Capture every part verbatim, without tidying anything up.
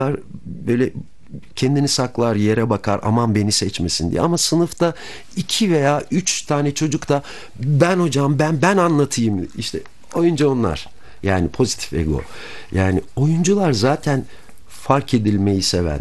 Böyle kendini saklar, yere bakar, aman beni seçmesin diye. Ama sınıfta iki veya üç tane çocuk da ben hocam, ben ben anlatayım, işte oyuncu onlar. Yani pozitif ego. Yani oyuncular zaten fark edilmeyi seven,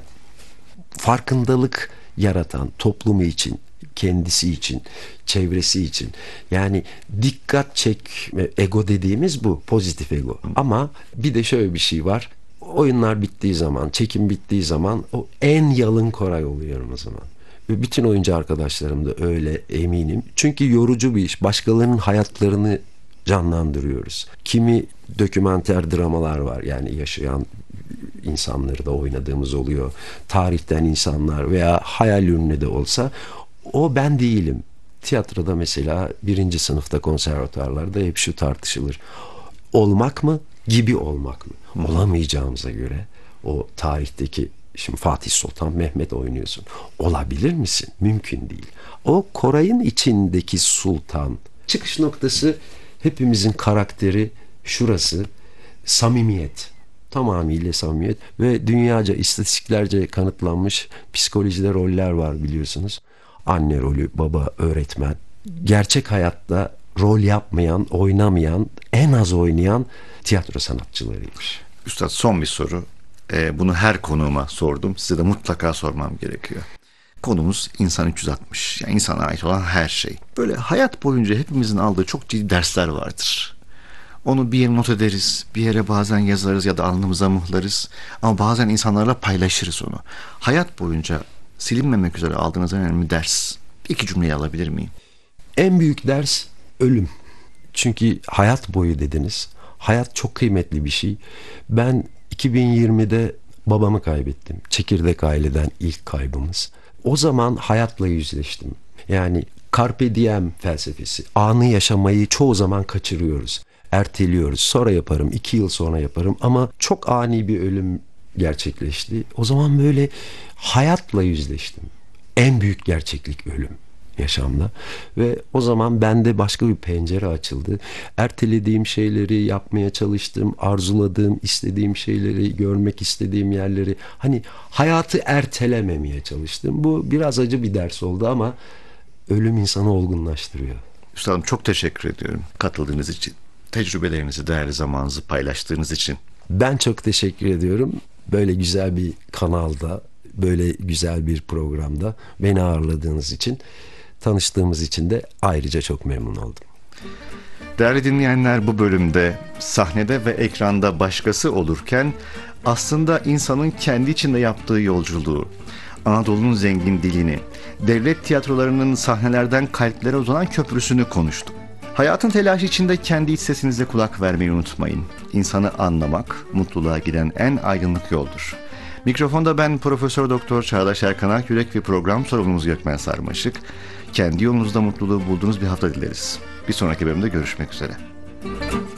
farkındalık yaratan, toplumu için, kendisi için, çevresi için. Yani dikkat çekme, ego dediğimiz bu, pozitif ego. Ama bir de şöyle bir şey var. Oyunlar bittiği zaman, çekim bittiği zaman o en yalın Koray oluyorum o zaman. Ve bütün oyuncu arkadaşlarım da öyle, eminim. Çünkü yorucu bir iş. Başkalarının hayatlarını canlandırıyoruz. Kimi dokümenter dramalar var. Yani yaşayan insanları da oynadığımız oluyor. Tarihten insanlar veya hayal ürünü de olsa o ben değilim. Tiyatroda mesela birinci sınıfta konservatuarlarda hep şu tartışılır. Olmak mı, gibi olmak mı? Olamayacağımıza göre o tarihteki, şimdi Fatih Sultan Mehmet oynuyorsun. Olabilir misin? Mümkün değil. O Koray'ın içindeki sultan. Çıkış noktası hepimizin karakteri şurası. Samimiyet. Tamamıyla samimiyet ve dünyaca, istatistiklerce kanıtlanmış psikolojide roller var biliyorsunuz. Anne rolü, baba, öğretmen. Gerçek hayatta rol yapmayan, oynamayan, en az oynayan tiyatro sanatçılarıymış. Üstad, son bir soru. Ee, bunu her konuğuma sordum. Size de mutlaka sormam gerekiyor. Konumuz insan üç yüz altmış. Yani insana ait olan her şey. Böyle hayat boyunca hepimizin aldığı çok ciddi dersler vardır. Onu bir yere not ederiz, bir yere bazen yazarız ya da alnımıza mıhlarız. Ama bazen insanlarla paylaşırız onu. Hayat boyunca silinmemek üzere aldığınız en önemli ders. Bir iki cümleyi alabilir miyim? En büyük ders ölüm. Çünkü hayat boyu dediniz. Hayat çok kıymetli bir şey. Ben iki bin yirmide babamı kaybettim. Çekirdek aileden ilk kaybımız. O zaman hayatla yüzleştim. Yani carpe diem felsefesi. Anı yaşamayı çoğu zaman kaçırıyoruz. Erteliyoruz. Sonra yaparım, iki yıl sonra yaparım. Ama çok ani bir ölüm gerçekleşti. O zaman böyle hayatla yüzleştim. En büyük gerçeklik ölüm yaşamda. Ve o zaman bende başka bir pencere açıldı. Ertelediğim şeyleri yapmaya çalıştım. Arzuladığım, istediğim şeyleri, görmek istediğim yerleri. Hani hayatı ertelememeye çalıştım. Bu biraz acı bir ders oldu ama ölüm insanı olgunlaştırıyor. Üstadım, çok teşekkür ediyorum katıldığınız için. Tecrübelerinizi, değerli zamanınızı paylaştığınız için. Ben çok teşekkür ediyorum. Böyle güzel bir kanalda, böyle güzel bir programda beni ağırladığınız için, tanıştığımız için de ayrıca çok memnun oldum. Değerli dinleyenler, bu bölümde sahnede ve ekranda başkası olurken aslında insanın kendi içinde yaptığı yolculuğu, Anadolu'nun zengin dilini, devlet tiyatrolarının sahnelerden kalplere uzanan köprüsünü konuştuk. Hayatın telaşı içinde kendi iç sesinize kulak vermeyi unutmayın. İnsanı anlamak, mutluluğa giden en aydınlık yoldur. Mikrofonda ben Profesör Doktor Çağdaş Erkan Akyürek ve program sorumlumuz Gökmen Sarmaşık. Kendi yolunuzda mutluluğu bulduğunuz bir hafta dileriz. Bir sonraki bölümde görüşmek üzere.